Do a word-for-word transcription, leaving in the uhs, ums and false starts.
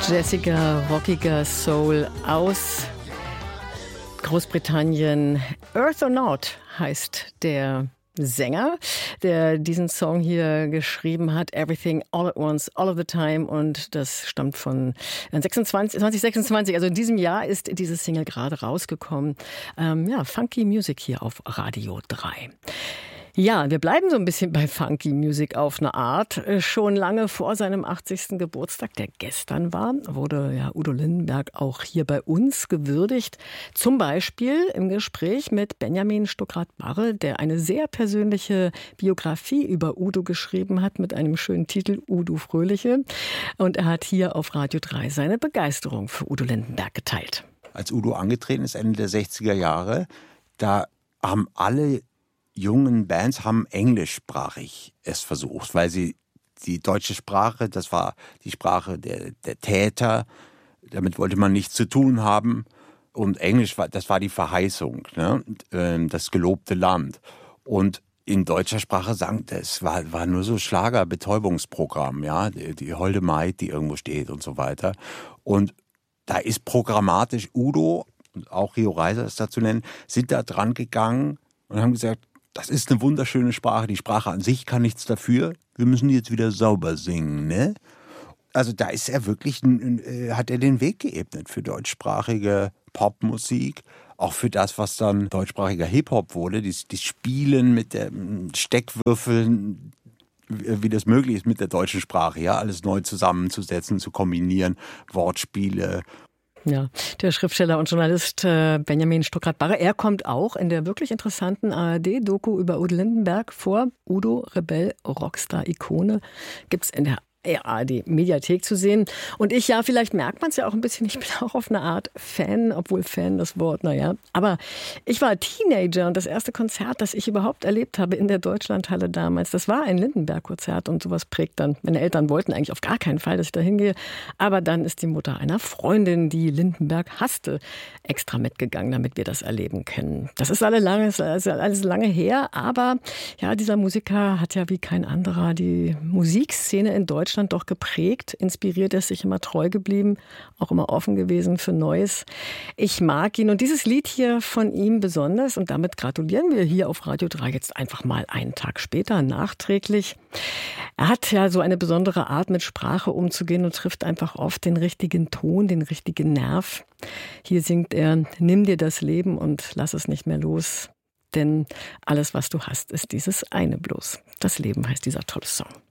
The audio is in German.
jazziger, rockiger Soul aus Großbritannien. Earthonaut heißt der Sänger, der diesen Song hier geschrieben hat, Everything All at Once, All of the Time, und das stammt von sechsundzwanzig, zwanzig sechsundzwanzig, also in diesem Jahr ist diese Single gerade rausgekommen. Ähm, ja, Funky Music hier auf Radio drei. Ja, wir bleiben so ein bisschen bei Funky Music auf eine Art. Schon lange vor seinem achtzigsten Geburtstag, der gestern war, wurde ja Udo Lindenberg auch hier bei uns gewürdigt. Zum Beispiel im Gespräch mit Benjamin Stuckrad-Barre, der eine sehr persönliche Biografie über Udo geschrieben hat mit einem schönen Titel, Udo Fröhliche. Und er hat hier auf Radio drei seine Begeisterung für Udo Lindenberg geteilt. Als Udo angetreten ist, Ende der sechziger Jahre, da haben alle jungen Bands haben englischsprachig es versucht, weil sie die deutsche Sprache, das war die Sprache der, der Täter, damit wollte man nichts zu tun haben. Und Englisch, war, das war die Verheißung, ne? Das gelobte Land. Und in deutscher Sprache sang, das war, war nur so Schlager-Betäubungsprogramm, ja, die, die Holde Maid, die irgendwo steht und so weiter. Und da ist programmatisch Udo, und auch Rio Reiser ist da zu nennen, sind da dran gegangen und haben gesagt, das ist eine wunderschöne Sprache. Die Sprache an sich kann nichts dafür. Wir müssen jetzt wieder sauber singen, ne? Also da ist er wirklich, äh, hat er den Weg geebnet für deutschsprachige Popmusik. Auch für das, was dann deutschsprachiger Hip-Hop wurde. Die, die Spielen mit den Steckwürfeln, wie das möglich ist mit der deutschen Sprache. Ja, alles neu zusammenzusetzen, zu kombinieren. Wortspiele. Ja, der Schriftsteller und Journalist äh, Benjamin Stuckrad-Barre, er kommt auch in der wirklich interessanten A R D-Doku über Udo Lindenberg vor. Udo, Rebell, Rockstar, Ikone, gibt's in der A R D-Mediathek zu sehen. Und ich, ja, vielleicht merkt man es ja auch ein bisschen, ich bin auch auf eine Art Fan, obwohl Fan das Wort, naja. Aber ich war Teenager und das erste Konzert, das ich überhaupt erlebt habe in der Deutschlandhalle damals, das war ein Lindenberg-Konzert und sowas prägt dann. Meine Eltern wollten eigentlich auf gar keinen Fall, dass ich da hingehe. Aber dann ist die Mutter einer Freundin, die Lindenberg hasste, extra mitgegangen, damit wir das erleben können. Das ist alles lange, ist alles lange her, aber ja, dieser Musiker hat ja wie kein anderer die Musikszene in Deutschland Deutschland doch geprägt, inspiriert, er ist sich immer treu geblieben, auch immer offen gewesen für Neues. Ich mag ihn und dieses Lied hier von ihm besonders und damit gratulieren wir hier auf Radio drei jetzt einfach mal einen Tag später, nachträglich. Er hat ja so eine besondere Art, mit Sprache umzugehen und trifft einfach oft den richtigen Ton, den richtigen Nerv. Hier singt er, nimm dir das Leben und lass es nicht mehr los, denn alles, was du hast, ist dieses eine bloß. Das Leben heißt dieser tolle Song.